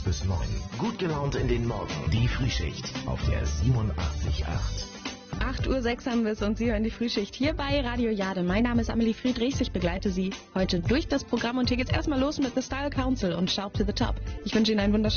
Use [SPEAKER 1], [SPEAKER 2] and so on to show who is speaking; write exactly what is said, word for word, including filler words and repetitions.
[SPEAKER 1] bis neun. Gut gelaunt in den Morgen. Die Frühschicht auf der siebenundachtzig Komma acht.
[SPEAKER 2] acht Uhr sechs haben wir es und Sie hören die Frühschicht hier bei Radio Jade. Mein Name ist Amelie Friedrichs, ich begleite Sie heute durch das Programm und hier geht's erstmal los mit The Style Council und Sharp to the Top. Ich wünsche Ihnen einen wunderschönen